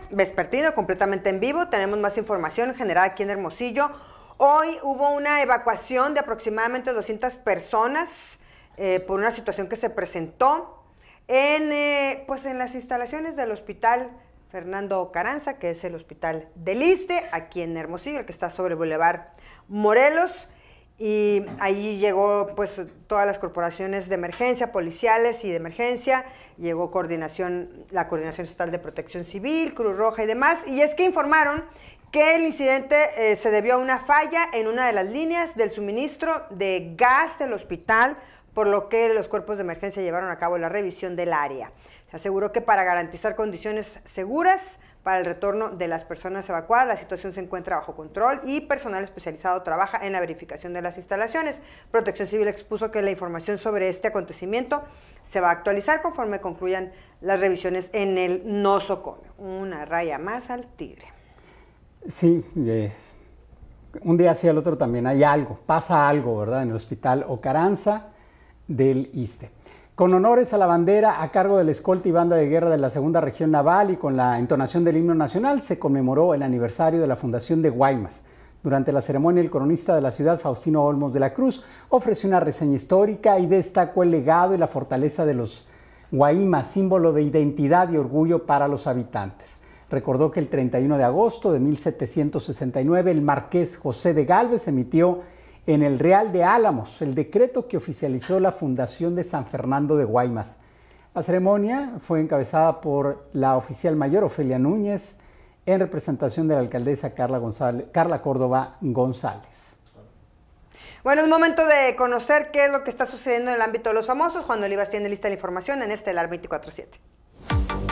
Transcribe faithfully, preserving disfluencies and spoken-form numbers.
vespertino, completamente en vivo. Tenemos más información generada aquí en Hermosillo. Hoy hubo una evacuación de aproximadamente doscientas personas eh, por una situación que se presentó en, eh, pues en las instalaciones del Hospital Fernando Carranza, que es el Hospital del Iste, aquí en Hermosillo, el que está sobre el Boulevard Morelos. Y allí llegó pues todas las corporaciones de emergencia, policiales y de emergencia, llegó coordinación, la Coordinación Estatal de Protección Civil, Cruz Roja y demás, y es que informaron que el incidente eh, se debió a una falla en una de las líneas del suministro de gas del hospital, por lo que los cuerpos de emergencia llevaron a cabo la revisión del área. Se aseguró que para garantizar condiciones seguras para el retorno de las personas evacuadas, la situación se encuentra bajo control y personal especializado trabaja en la verificación de las instalaciones. Protección Civil expuso que la información sobre este acontecimiento se va a actualizar conforme concluyan las revisiones en el nosocomio. Una raya más al tigre. Sí, eh, un día hacia el otro también hay algo, pasa algo, ¿verdad? En el Hospital Ocaranza del Iste. Con honores a la bandera a cargo de la escolta y banda de guerra de la Segunda Región Naval y con la entonación del himno nacional se conmemoró el aniversario de la fundación de Guaymas. Durante la ceremonia, el cronista de la ciudad, Faustino Olmos de la Cruz, ofreció una reseña histórica y destacó el legado y la fortaleza de los Guaymas, símbolo de identidad y orgullo para los habitantes. Recordó que el treinta y uno de agosto de mil setecientos sesenta y nueve el marqués José de Gálvez emitió en el Real de Álamos el decreto que oficializó la fundación de San Fernando de Guaymas. La ceremonia fue encabezada por la oficial mayor Ofelia Núñez en representación de la alcaldesa Carla, González, Carla Córdoba González. Bueno, es momento de conocer qué es lo que está sucediendo en el ámbito de los famosos. Juan Olivas tiene lista la información en Estelar veinticuatro siete.